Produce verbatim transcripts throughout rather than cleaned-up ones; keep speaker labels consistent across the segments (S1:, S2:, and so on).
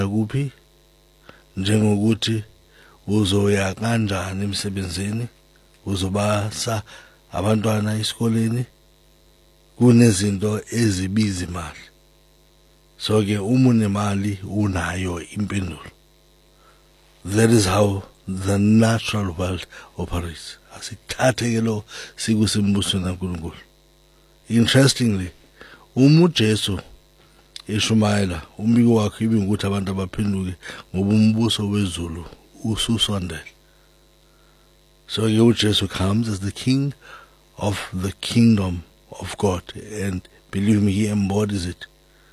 S1: kuphi njengokuthi uzoya kanjani emsebenzini, uzobasa abantwana esikoleni, kunezinto ezibiza imali. So ke uma unemali unayo impendulo. That is how the natural world operates. Asikuthathe ke lo sikusimbusweni kaNkulunkulu. Interestingly, uma uJesu eshumayela umbiko wakhe ibingukuthi abantu abaphenduke ngoba umbuso wezulu ususondele. So ke uJesu comes as the king of the kingdom of God, and believe me, he embodies it.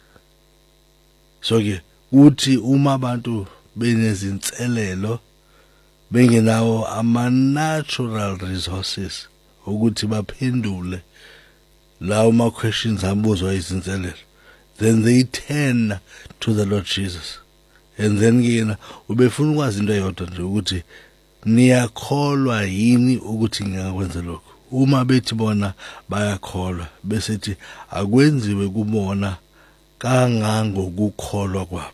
S1: So ke uthi uma abantu benezinselelo bengenawo ama natural resources ukuthi baphendule lawo ma questions ambuzwa izinselelo, then they turn to the Lord Jesus. And then yena ubefuna ukwazi into eyodwa nje ukuthi niyakholwa yini ukuthi ngiyakwenza lokho. Uma bethi bona bayakholwa besethi akwenziwe kubona kangangokukholwa kwabo.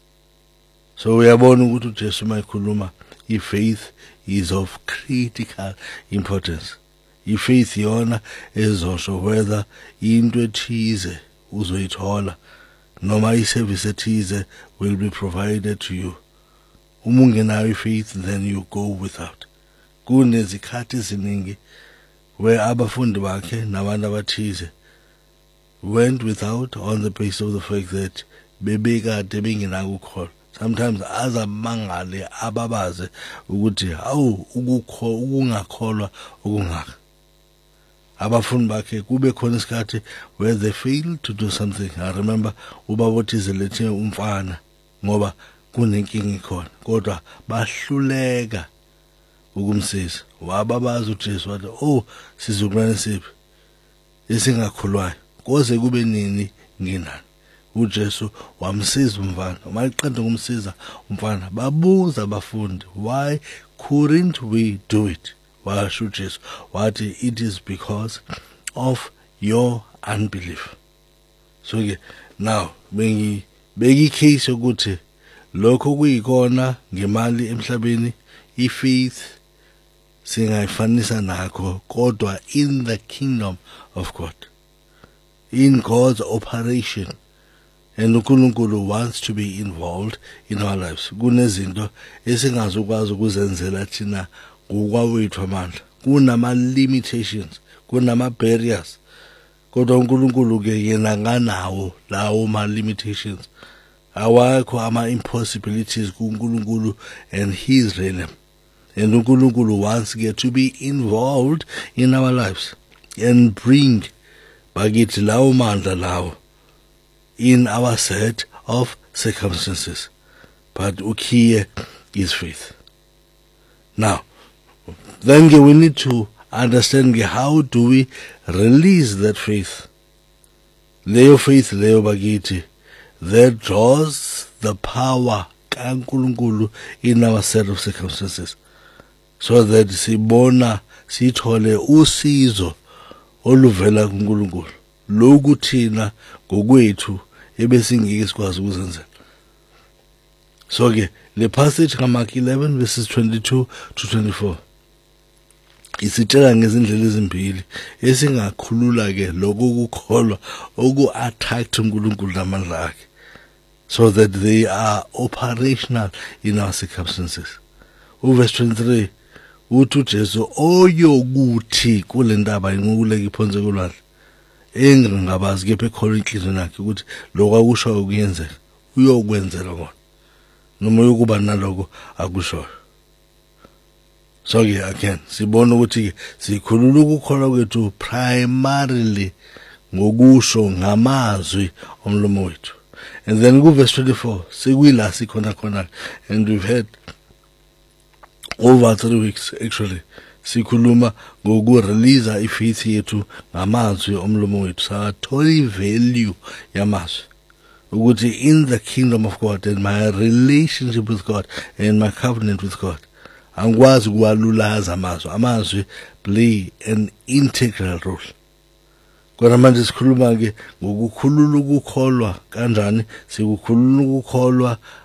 S1: So uyabona ukuthi uJesu mayikhuluma ifaith is of critical importance. Ifaith yona ezosho whether into ethize uzoyithola noma iservice ethize will be provided to you. Uma ungenayo ifaith, then you go without. Kunezikhathi eziningi where abafundi bakhe nabantu abathize went without on the basis of the fact that bebekade bengenako ukukholwa. Sometimes azamangale ababaze ukuthi awu ukukho ukungakholwa okungaka. Abafundi bakhe kube khona isikhathi where they failed to do something. I remember ubabothize lethe umfana ngoba kunenkinga ikhona, kodwa bahluleka ukumsiza. Wababaza uJesu wathi, "Oh, sizukulwane siphi esingakholwayo, koze kube nini nginani?" uJesu wamsiza umfana. Uma eqeda ukumsiza umfana, babuza abafundi, "Why couldn't we do it?" Washo uJesu wathi, "It is because of your unbelief." So ke now bengi beki case ukuthi lokho kuyikona ngemali emhlabeni, ifaith singayifanisa nakho, kodwa in the kingdom of God, in God's operation. And uNkulunkulu wants to be involved in our lives. Kunezinto esingazokwazi ukuzenzela thina ngokwawethu amandla. Kunama limitations, kunama barriers. Kodwa uNkulunkulu ke yena nganawo lawo ma limitations. Awakho ama impossibilities kuNkulunkulu and his realm. And uNkulunkulu wants get to be involved in our lives and bring bakithi lawo mandla lawo in our set of circumstances. But ukhiye is faith. Now, then we need to understand how do we release that faith. Leyo faith leyo bakithi that draws the power kaNkulunkulu in our set of circumstances, so that sibona sithole usizo oluvela kuNkulunkulu lokuthina ngokwethu ebesingeke sikwazi ukuzenzela. So ke le passage kaMark eleven verses twenty-two to twenty-four isitshela ngezindlela ezimbili esingakhulula ke lokho kukholwa oku attract uNkulunkulu namandla akhe, so that they are operational in our circumstances. Verse twenty-three uthi uJesu oyokuthi kule ndaba inquleka iphonse kolwandle engingabazi ke phekhola inhliziyo yakhe ukuthi lokho akushoyo kuyenzeka, uyokwenzela kona noma yokuba naloko akushoyo. So ke again sibona ukuthi sikhulula ukukholwa kwethu primarily ngokusho ngamazwi omlomo wethu. And then ku verse twenty-four sekuyila sikhona khona, and we've had over three weeks actually sikhuluma ngokurelease ifaith yethu ngamazwi omlomo wethu. Sathola ivalue yamazwi ukuthi in the kingdom of God and my relationship with God and my covenant with God, angikwazi ukuwalulaza amazwi. Amazwi play an integral role. Kodwa manje sikhuluma ke ngokukhulula ukukholwa kanjani. Sikukhulula ukukholwa